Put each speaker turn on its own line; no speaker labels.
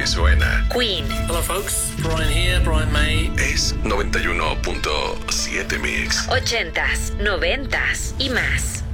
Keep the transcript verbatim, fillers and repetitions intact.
que suena.
Queen.
Hello folks, Brian here, Brian May.
Es noventa y uno punto siete Mix.
Ochentas, noventas y más.